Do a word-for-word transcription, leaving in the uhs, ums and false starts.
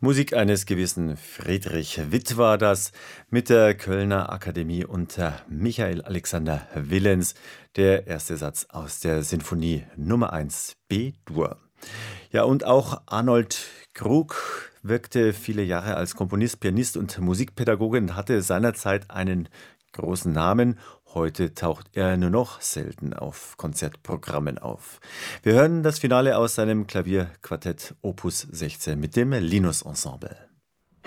Musik eines gewissen Friedrich Witt war das mit der Kölner Akademie unter Michael Alexander Willens, der erste Satz aus der Sinfonie Nummer eins B-Dur. Ja, und auch Arnold Krug wirkte viele Jahre als Komponist, Pianist und Musikpädagoge und hatte seinerzeit einen großen Namen. Heute taucht er nur noch selten auf Konzertprogrammen auf. Wir hören das Finale aus seinem Klavierquartett Opus sechzehn mit dem Linus Ensemble.